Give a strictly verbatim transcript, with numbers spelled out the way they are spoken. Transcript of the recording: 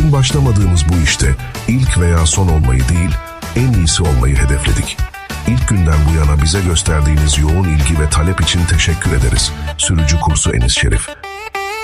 Dün başlamadığımız bu işte ilk veya son olmayı değil, en iyisi olmayı hedefledik. İlk günden bu yana bize gösterdiğiniz yoğun ilgi ve talep için teşekkür ederiz. Sürücü kursu Enis Şerif.